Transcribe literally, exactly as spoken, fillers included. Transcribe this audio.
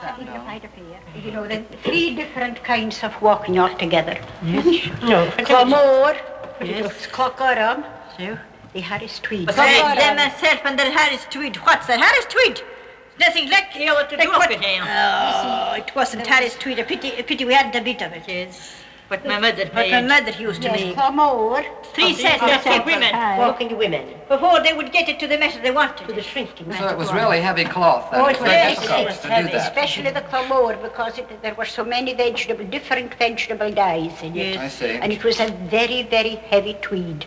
No. You know, the three different kinds of walking altogether. Yes. No. Clamore, Yes. Clockaram, So. the Harris Tweed. But I them myself and the Harris Tweed. What's that Harris Tweed? Nothing like you know what to do with it. Oh, it wasn't Harris Tweed. A pity, a pity we hadn't a bit of it. Yes. What my mother What my mother used to Yes, make. Clamore. Three sets of women. Walking women. Before they would get it to the measure they wanted. To the shrinking. So it was really heavy cloth then. Oh, It it was very was, difficult yes, to heavy, do that. Especially the clamore, because it, there were so many vegetable, different vegetable dyes in it. I see. And it was a very, very heavy tweed.